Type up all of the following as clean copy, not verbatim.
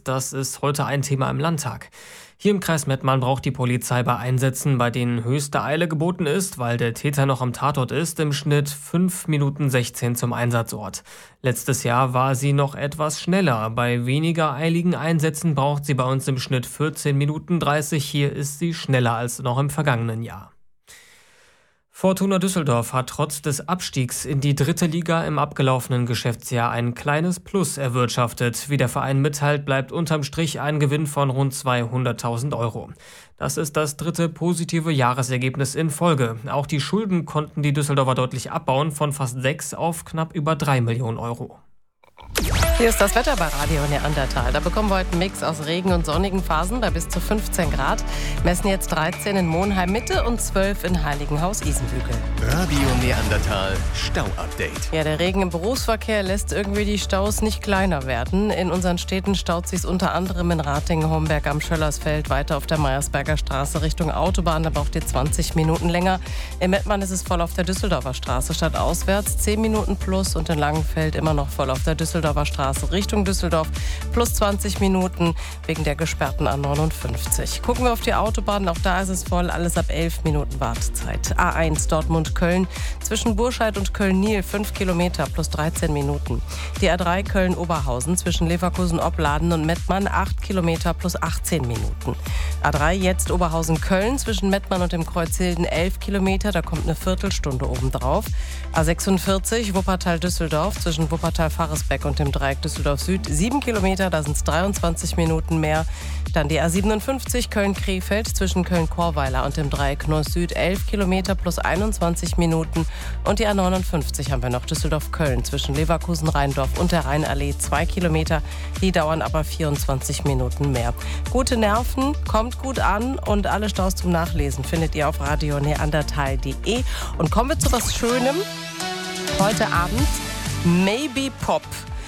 Das ist heute ein Thema im Landtag. Hier im Kreis Mettmann braucht die Polizei bei Einsätzen, bei denen höchste Eile geboten ist, weil der Täter noch am Tatort ist, im Schnitt 5 Minuten 16 zum Einsatzort. Letztes Jahr war sie noch etwas schneller. Bei weniger eiligen Einsätzen braucht sie bei uns im Schnitt 14 Minuten 30. Hier ist sie schneller als noch im vergangenen Jahr. Fortuna Düsseldorf hat trotz des Abstiegs in die 3. Liga im abgelaufenen Geschäftsjahr ein kleines Plus erwirtschaftet. Wie der Verein mitteilt, bleibt unterm Strich ein Gewinn von rund 200.000 Euro. Das ist das 3. positive Jahresergebnis in Folge. Auch die Schulden konnten die Düsseldorfer deutlich abbauen, von fast 6 auf knapp über 3 Millionen Euro. Hier ist das Wetter bei Radio Neandertal. Da bekommen wir heute einen Mix aus Regen und sonnigen Phasen bei bis zu 15 Grad. Messen jetzt 13 in Monheim Mitte und 12 in Heiligenhaus-Isenbügel. Radio Neandertal Stau-Update. Ja, der Regen im Berufsverkehr lässt irgendwie die Staus nicht kleiner werden. In unseren Städten staut sich unter anderem in Ratingen, Homberg am Schöllersfeld, weiter auf der Meiersberger Straße Richtung Autobahn. Da braucht ihr 20 Minuten länger. In Mettmann ist es voll auf der Düsseldorfer Straße stadtauswärts, 10 Minuten plus, und in Langenfeld immer noch voll auf der Düsseldorfer Straße Richtung Düsseldorf, plus 20 Minuten wegen der gesperrten A59. Gucken wir auf die Autobahn, auch da ist es voll, alles ab 11 Minuten Wartezeit. A1 Dortmund-Köln, zwischen Burscheid und Köln-Nil 5 Kilometer plus 13 Minuten. Die A3 Köln-Oberhausen, zwischen Leverkusen-Opladen und Mettmann 8 Kilometer plus 18 Minuten. A3 jetzt Oberhausen-Köln, zwischen Mettmann und dem Kreuzhilden 11 Kilometer, da kommt eine Viertelstunde obendrauf. A46 Wuppertal-Düsseldorf, zwischen Wuppertal-Faresbeck und dem Dreieck Düsseldorf Süd 7 Kilometer, da sind es 23 Minuten mehr. Dann die A57 Köln-Krefeld, zwischen Köln-Chorweiler und dem Dreieck Nord-Süd 11 Kilometer plus 21 Minuten. Und die A59 haben wir noch, Düsseldorf-Köln, zwischen Leverkusen-Rheindorf und der Rheinallee 2 Kilometer. Die dauern aber 24 Minuten mehr. Gute Nerven, kommt gut an, und alle Staus zum Nachlesen findet ihr auf radioneandertal.de. Und kommen wir zu was Schönem. Heute Abend Maybe Pop.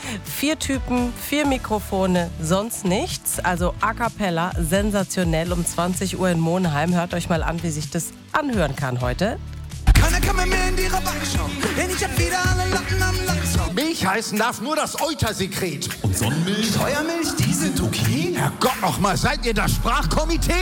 4 Typen, 4 Mikrofone, sonst nichts. Also a cappella, sensationell, um 20 Uhr in Monheim. Hört euch mal an, wie sich das anhören kann heute. Keiner kann mehr in die Rabatte schauen, denn ich hab wieder alle Latten am Lachsau. Milch heißen darf nur das Eutersekret. Und Sonnenmilch? Säuermilch, die sind okay? Herrgott nochmal, seid ihr das Sprachkomitee?